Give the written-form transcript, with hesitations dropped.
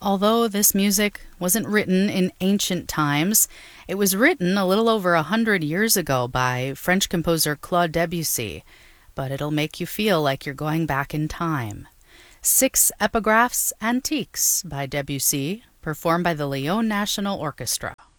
Although this music wasn't written in ancient times, it was written a little over 100 years ago by French composer Claude Debussy, but it'll make you feel like you're going back in time. Six Epigraphs Antiques by Debussy, performed by the Lyon National Orchestra.